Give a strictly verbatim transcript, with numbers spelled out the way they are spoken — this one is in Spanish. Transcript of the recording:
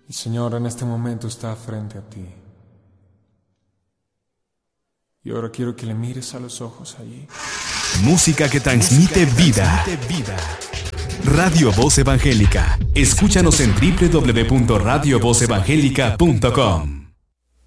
El Señor en este momento está frente a ti. Y ahora quiero que le mires a los ojos allí. Música que transmite vida. Radio Voz Evangélica. Escúchanos en doble u doble u doble u punto radio voz evangélica punto com.